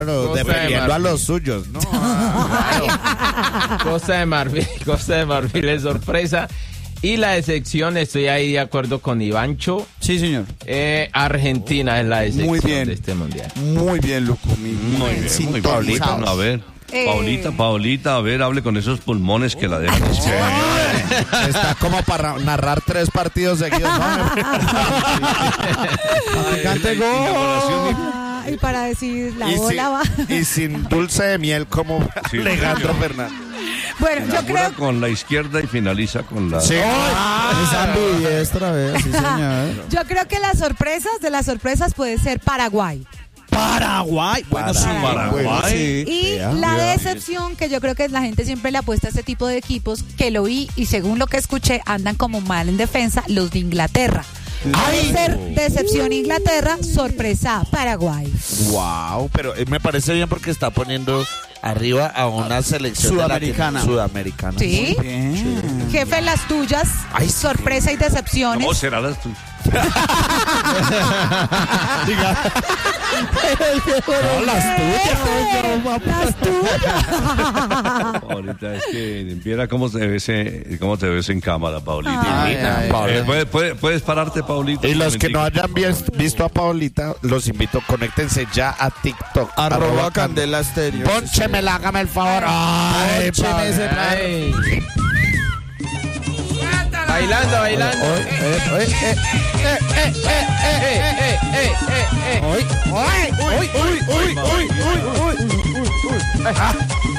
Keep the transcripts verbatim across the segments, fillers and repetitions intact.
Claro, defendiendo de a los suyos, ¿no? Claro. Costa de Marfil, Costa de Marfil es sorpresa. Y la decepción, estoy ahí de acuerdo con Ivancho. Sí, señor. Eh, Argentina es la decepción muy bien. de este mundial. Muy bien, Luco. Muy, Muy bien, muy bien. Paulita, a ver. Eh. Paulita, Paulita, a ver, hable con esos pulmones que la dejan. Está como para narrar tres partidos seguidos, ¿no? Cante gol. Y para decir la y, bola va. sin, y sin dulce de miel como Sí, Alejandro sí. Fernández. Bueno, yo Inaugura creo con la izquierda y finaliza con la... Sí. Esa ambidiestra vez, sí, señor. yo creo que las sorpresas de las sorpresas puede ser Paraguay. Paraguay. Bueno, sí. Paraguay. Bueno, sí. Y Vea, la vea. decepción, que yo creo que la gente siempre le apuesta a este tipo de equipos, que lo vi y según lo que escuché, andan como mal en defensa, los de Inglaterra. Puede ser decepción Inglaterra, sorpresa Paraguay. Wow, pero eh, me parece bien porque está poniendo arriba a una selección de Sudamericana. la- sudamericana. Sí. Bien. Jefe, las tuyas, Ay, sí. sorpresa y decepciones. ¿Cómo será las tuyas? No, las tuyas. Las tuyas. Paulita, es que viera cómo te ves en, cómo te ves en cámara, Paulita. Ay, ay, Paula. Eh, ¿puedes, puedes, puedes pararte, Paulita? Y un los que no momentico? hayan vi- visto a Paulita, los invito, conéctense ya a TikTok. Arroba Candela Estéreo. Pónchemela, hágame el favor. Ay, Póncheme ese Paula. Ay. Bailando, bailando. Oye, oye, eh, eh, eh, eh, eh, Eh, eh, eh, eh, eh. Uy, uy, uy, uy, uy, uy, uy, uy, uy. Ah.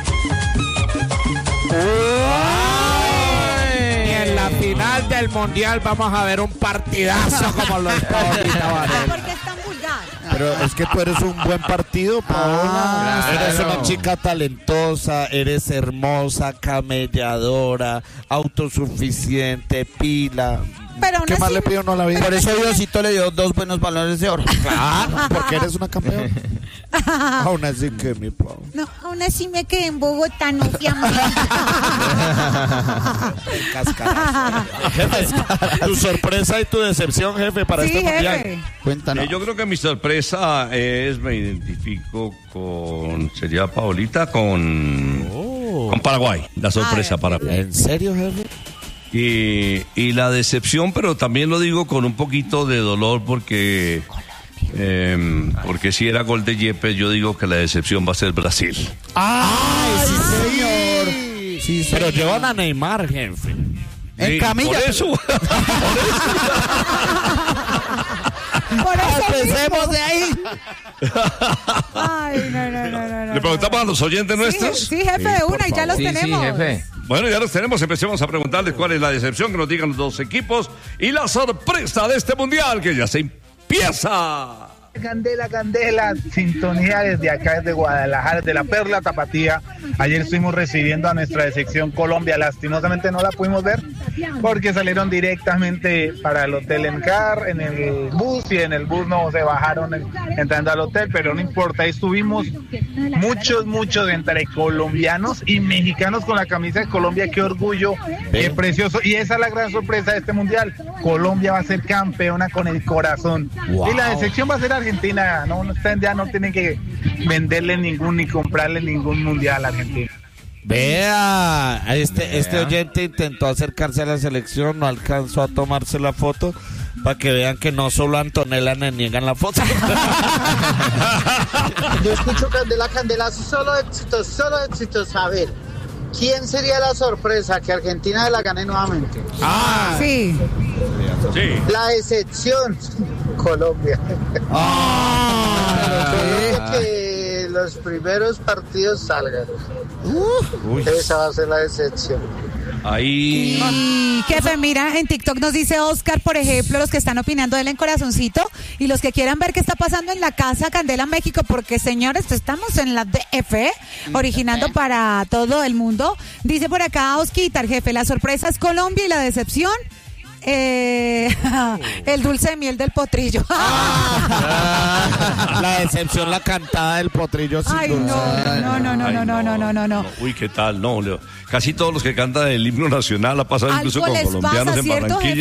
Y en la final del mundial vamos a ver un partidazo como los Paulita Varela. ¿Por qué es tan vulgar? Pero es que tú eres un buen partido, Paola. Ah, eres claro. una chica talentosa, eres hermosa, camelladora, autosuficiente, pila. Pero aún ¿Qué más así- le pido no a la vida? Por eso Diosito le dio dos buenos balones de oro. Claro, porque eres una campeona. Aún así que mi Paola. No, aún así me quedé en Bogotá, no fui a El cascarazo. Jefe, tu sorpresa y tu decepción, jefe, para Sí, este mundial. jefe. Cuéntanos. Eh, yo creo que mi sorpresa es, me identifico con, sería Paulita, con, con Paraguay. La sorpresa Ay, para ¿En serio, jefe? Y, y la decepción, pero también lo digo con un poquito de dolor porque eh, porque si era gol de Yepes, yo digo que la decepción va a ser Brasil. ¡Ay, sí, señor! Sí, Pero señor. llevan a Neymar, jefe. En Sí, camilla. Por eso. Por eso Empecemos de ahí. Ay, no, no, no, no, no. Le preguntamos a los oyentes Sí, nuestros. sí, jefe, de una, y ya los Sí, sí, tenemos. jefe. Bueno, ya los tenemos. Empecemos a preguntarles cuál es la decepción, que nos digan los dos equipos y la sorpresa de este mundial que ya se empieza. Candela, Candela, sintonía desde acá, desde Guadalajara, de la Perla Tapatía. Ayer estuvimos recibiendo a nuestra sección Colombia, lastimosamente no la pudimos ver porque salieron directamente para el hotel en car, en el bus, y en el bus no se bajaron en- entrando al hotel, pero no importa, ahí estuvimos muchos, muchos entre colombianos y mexicanos con la camisa de Colombia. Qué orgullo, qué precioso, y esa es la gran sorpresa de este mundial. Colombia va a ser campeona con el corazón. Wow. Y la decepción va a ser Argentina. No, no, ustedes ya no tienen que venderle ningún ni comprarle ningún mundial a Argentina. Vea, este, este oyente intentó acercarse a la selección, no alcanzó a tomarse la foto para que vean que no solo a Antonella le niegan la foto. Yo escucho Candela, Candela, solo éxitos, solo éxitos. A ver, ¿quién sería la sorpresa que Argentina la gane nuevamente? Ah, Sí. Sí. La decepción, Colombia. Colombia, que los primeros partidos salgan. Esa va a ser la decepción. Ahí. Y jefe, mira, en TikTok nos dice Oscar, por ejemplo, los que están opinando de él en corazoncito y los que quieran ver qué está pasando en la casa Candela México, porque señores, estamos en la D F, originando para todo el mundo. Dice por acá Osquitar, jefe, la sorpresa es Colombia y la decepción, eh, el dulce de miel del potrillo. la decepción, la cantada del potrillo sin Ay, dulce. no, no, no, Ay, no, no, no, no, no, no. Uy, ¿qué tal? No, Leo. Casi todos los que cantan el himno nacional ha pasado Algo incluso con les colombianos pasa, en ¿cierto, Barranquilla.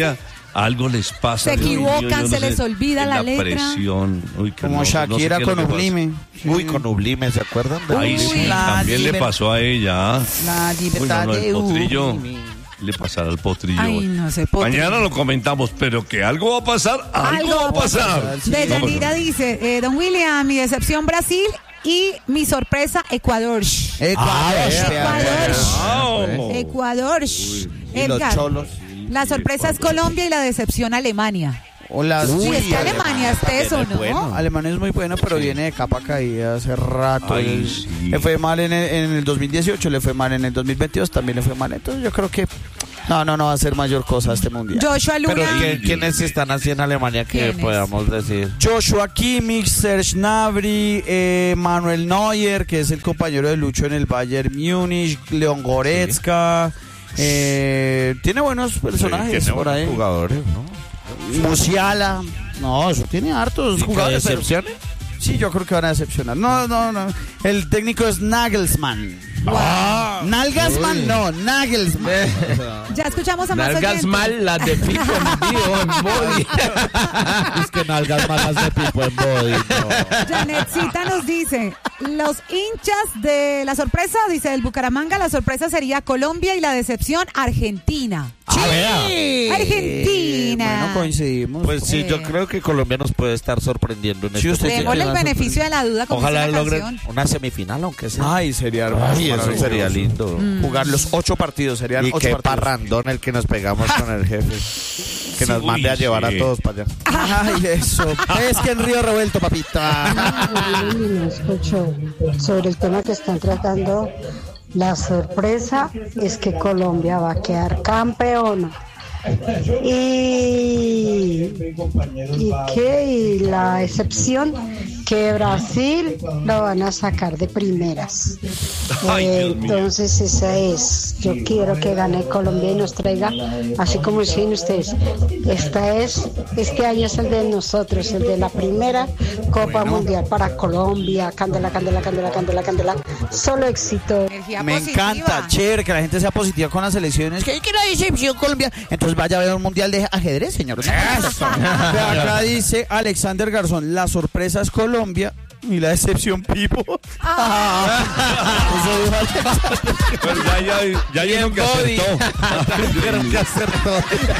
algo les pasa. Se Dios mío, equivocan, yo no se sé, les olvida en la letra. presión. Uy, qué Como no- no sé Shakira qué es lo con que pasa. Ublime. Uy, con Ublime, ¿se acuerdan? de Ay, Ublime? sí, La también le liber- pasó a ella. La Uy, no, libertad no, el de potrillo. Ublime. Le pasará al potrillo. Ay, no sé, potrillo. Mañana lo comentamos, pero que algo va a pasar, algo, va a pasar. De No, Yanira dice, eh, don William, mi decepción Brasil y mi sorpresa Ecuador. Ecuador. Ecuador. Wow. Ecuador. Y los Edgar, cholos. la sorpresa es Colombia y la decepción Alemania. Hola, Sí, uy, es que Alemania es eso, también es ¿no? bueno. Alemania es muy bueno, pero viene de capa caída hace rato. Ay, Él- sí. Le fue mal en el, en el dos mil dieciocho, le fue mal en el dos mil veintidós, también le fue mal. Entonces yo creo que no, no, no va a ser mayor cosa este mundial. Joshua Pero Luna. ¿qué- ¿quiénes están así en Alemania que ¿Quiénes? podamos decir? Joshua Kimmich, Serge Gnabry, eh, Manuel Neuer, que es el compañero de Lucho en el Bayern Múnich, León Goretzka, eh, tiene buenos personajes Tiene por buenos ahí. jugadores, ¿no? Musiala, no, eso tiene hartos ¿Y que jugadores. pero- decepciones? Sí, yo creo que van a decepcionar. No, no, no. El técnico es Nagelsmann. Ah. Nagelsmann, no, Nagelsmann. Ya escuchamos a más Nalgas oyentes. mal, las de pico en vivo, en body. Es que nalgas malas de Pipo en body, no. Janetcita nos dice, los hinchas de la sorpresa, dice del Bucaramanga, la sorpresa sería Colombia y la decepción Argentina. Ah, vea. Argentina. Bueno, coincidimos. Pues sí, yo Eh. creo que Colombia nos puede estar sorprendiendo en Sí, este usted mundial. Démosle el Ojalá beneficio de la duda como Ojalá dice la logren canción. una semifinal, aunque sea. Ay, sería hermoso. Ay, eso maravilloso. sería lindo. Jugar los ocho partidos, serían Y ocho qué partidos. parrandón el que nos pegamos con el jefe. Que nos Sí, mande a uy, llevar sí. a todos para allá. Ay, eso. Es que en Río Revuelto, papita. No escucho sobre el tema que están tratando. La sorpresa es que Colombia va a quedar campeona. Y, y que y la excepción que Brasil lo van a sacar de primeras. Ay, Eh, Dios mío. entonces esa es, yo quiero que gane Colombia y nos traiga, así como dicen ustedes, esta es, este año es el de nosotros, el de la primera Copa Mundial para Colombia. Candela, candela, candela, candela, candela, solo éxito. Energía Me positiva. encanta, chévere que la gente sea positiva con las elecciones. Que hay que la decepción Colombia. Entonces vaya a ver un mundial de ajedrez, señor. Vea, acá dice Alexander Garzón, la sorpresa es Colombia y la decepción Pipo. Eso dijo Alexander. Pero ya, ya, ya Bien dijo que body. acertó. Creo que acertó.